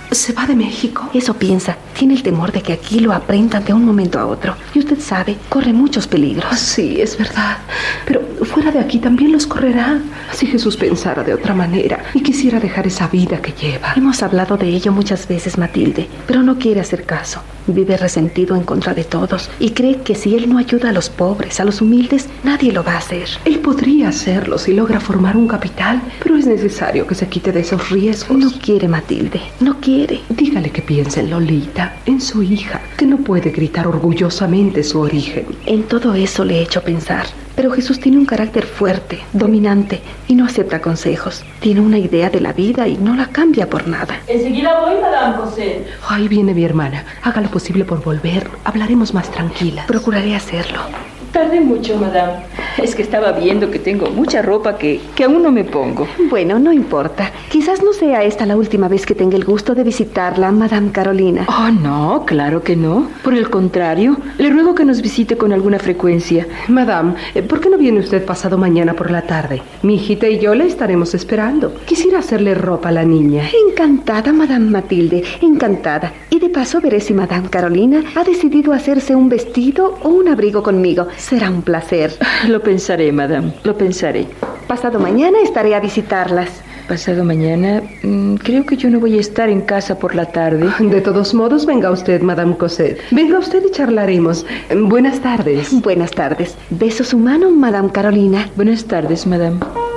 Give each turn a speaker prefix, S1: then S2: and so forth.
S1: ¿Se va de México?
S2: Eso piensa. Tiene el temor de que aquí lo aprendan de un momento a otro. Y usted sabe, corre muchos peligros.
S1: Sí, es verdad. Pero fuera de aquí también los correrá. Si Jesús pensara de otra manera y quisiera dejar esa vida que lleva.
S2: Hemos hablado de ello muchas veces, Matilde, pero no quiere hacer caso. Vive resentido en contra de todos y cree que si él no ayuda a los pobres, a los humildes, nadie lo va a hacer.
S1: Él podría hacerlo si logra formar un capital, pero es necesario que se quite de esos riesgos.
S2: No quiere, Matilde, no quiere.
S1: Dígale que piense en Lolita, en su hija, que no puede gritar orgullosamente su origen.
S2: En todo eso le he hecho pensar. Pero Jesús tiene un carácter fuerte, dominante, y no acepta consejos. Tiene una idea de la vida y no la cambia por nada.
S3: Enseguida voy, Madame Cosette.
S1: Ahí viene mi hermana. Haga lo posible por volver. Hablaremos más tranquilas.
S2: Procuraré hacerlo.
S3: Tardé mucho, Madame. Es que estaba viendo que tengo mucha ropa que aún no me pongo.
S2: Bueno, no importa. Quizás no sea esta la última vez que tenga el gusto de visitarla, Madame Carolina.
S3: Oh, no, claro que no. Por el contrario, le ruego que nos visite con alguna frecuencia.
S1: Madame, ¿por qué no viene usted pasado mañana por la tarde? Mi hijita y yo le estaremos esperando. Quisiera hacerle ropa a la niña.
S2: Encantada, Madame Matilde, encantada. Y de paso veré si Madame Carolina ha decidido hacerse un vestido o un abrigo conmigo. Será un placer.
S3: Lo pensaré, Madame, lo pensaré.
S2: Pasado mañana estaré a visitarlas.
S3: Pasado mañana, creo que yo no voy a estar en casa por la tarde.
S1: De todos modos, venga usted, Madame Cosette. Venga usted y charlaremos. Buenas tardes.
S2: Buenas tardes. Beso su mano, Madame Carolina.
S3: Buenas tardes, Madame.